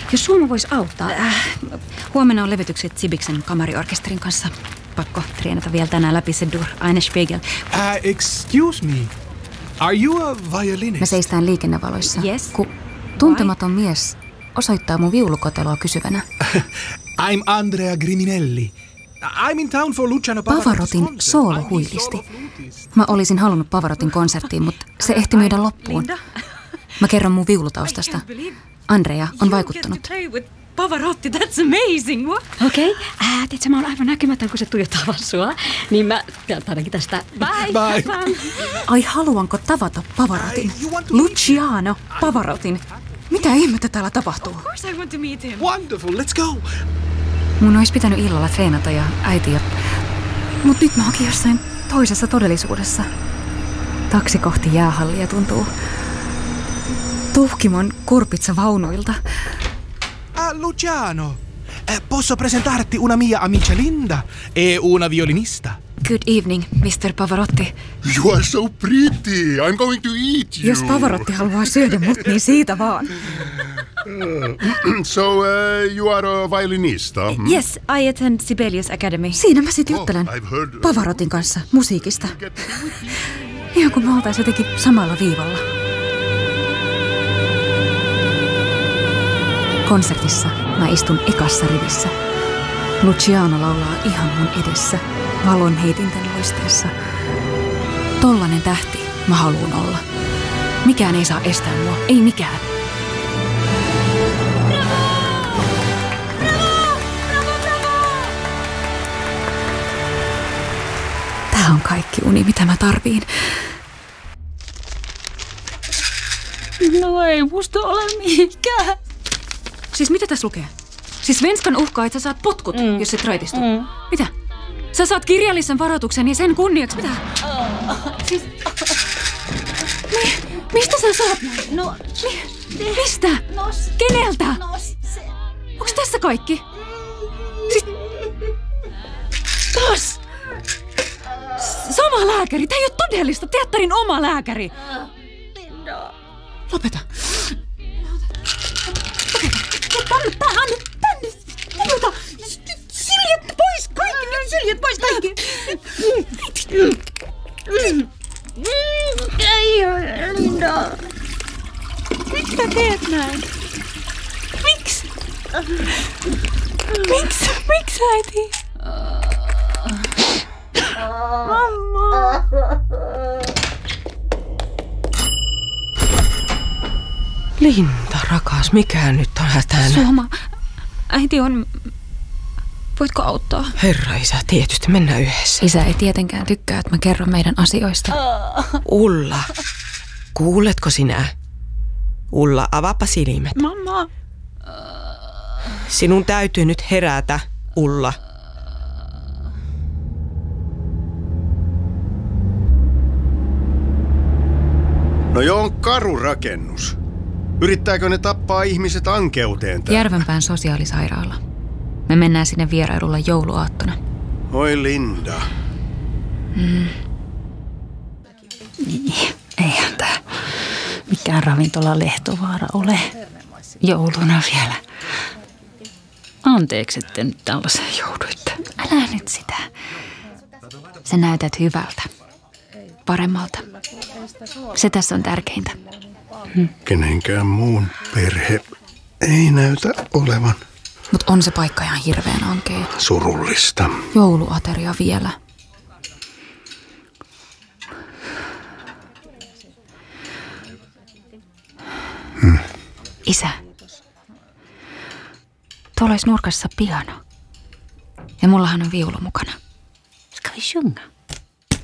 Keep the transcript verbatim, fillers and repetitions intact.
Jos Suomi voisi auttaa. Äh, huomenna on levytykset Sibiksen kamariorkesterin kanssa. Pakko treenata vielä tänään läpi se Dur Eine Spiegel. Uh, excuse me. Are you a violinist? Me seistään liikennevaloissa. Yes. Kun tuntematon mies osoittaa mun viulukoteloa kysyvänä. I'm Andrea Griminelli. I'm in town for Luciano Pavarottin soolo huilisti. Mä olisin halunnut Pavarotin konserttiin, mutta se ehti myydä loppuun. Mä kerron mun viulutaustasta. Andrea on vaikuttunut. Pavarotti, that's amazing! Okei, okay. äh, tiedätkö, mä oon aivan näkymätön, kun se tuijottaa vaan sua. Niin mä ainakin tästä. Bye! Bye! Ai, haluanko tavata Pavarotin? Luciano Pavarotin. Mitä ihmettä täällä tapahtuu? Of course I want to meet him. Wonderful, let's go! Mun olisi pitänyt illalla treenata ja äiti ja... Mut nyt mä oonkin jossain toisessa todellisuudessa. Taksi kohti jäähallia tuntuu tuhkimon kurpitsavaunuilta. Ah, Luciano, eh, posso presentarti una mia amica Linda e una violinista. Good evening, mister Pavarotti. You are so pretty. I'm going to eat you. Jos Pavarotti haluaa syödä mut, niin siitä vaan. So, uh, you are a violinista? Hmm? Yes, I attend Sibelius Academy. Siinä mä sit juttelen Oh, I've heard- Pavarotin kanssa musiikista. Ihan kuin me oltais jotenkin samalla viivalla. Konsertissa mä istun ekassa rivissä. Luciano laulaa ihan mun edessä, valon heitinten loisteessa. Tollanen tähti mä haluun olla. Mikään ei saa estää mua, ei mikään. Tää on kaikki uni, mitä mä tarviin. No ei musta ole mihinkään. Siis mitä tässä lukee? Siis Svenskan uhkaa, että sä saat potkut, mm. jos et raitistu. Mm. Mitä? Sä saat kirjallisen varoituksen ja sen kunniaksi. Mitä? Oh. Siis... Mi- mistä sä saat näin? No... Mi- mistä? No, Keneltä? No se... Onks tässä kaikki? Siis... Taas! Sama lääkäri! Tää ei oo todellista! Teatterin oma lääkäri! Linda... Lopeta! Tänne, tähän, tänne! Lopeta! Syljet pois kaikki! Nyt syljet pois kaikki! Ei, Linda! Miksi sä teet näin? Miksi? Miksi? Miksi äiti? Mamma! Linda, rakas, mikä nyt on hätänä? Suoma, äiti on... Voitko auttaa? Herra isä, tietysti mennään yhdessä. Isä ei tietenkään tykkää, että mä kerron meidän asioista. Ulla, kuuletko sinä? Ulla, avaapa silmät. Mamma! Sinun täytyy nyt herätä, Ulla. No joo, on karu rakennus. Yrittääkö ne tappaa ihmiset ankeuteen täällä? Järvenpään sosiaalisairaala. Me mennään sinne vierailulla jouluaattona. Oi Linda. Mm. Niin, eihän tää mikään ravintola Lehtovaara ole jouluna vielä. Anteeksi, että nyt tällaiseen jouduitte. Älä nyt sitä. Sä näytät hyvältä. Paremmalta. Se tässä on tärkeintä. Hmm. Kenenkään muun perhe ei näytä olevan. Mut on se paikka ihan hirveän ankea. Surullista. Jouluateria vielä. Hmm. Isä. Tuolla olisi nurkassa piano. Ja mullahan on viulu mukana. Ska vi sjunga?